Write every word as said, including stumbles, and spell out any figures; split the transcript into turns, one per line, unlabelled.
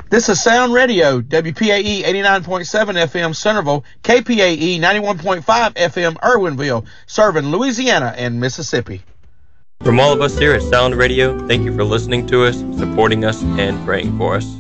This is Sound Radio, W P A E eighty-nine point seven F M Centerville, K P A E ninety-one point five F M Irwinville, serving Louisiana and Mississippi.
From all of us here at Sound Radio, thank you for listening to us, supporting us, and praying for us.